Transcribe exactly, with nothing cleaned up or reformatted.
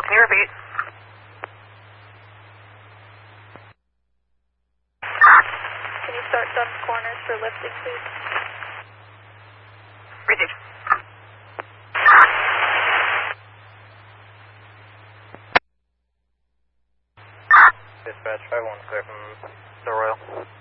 can you repeat? Can you start sub corners for lifting, please? Received. Dispatch five one clear from the Royal.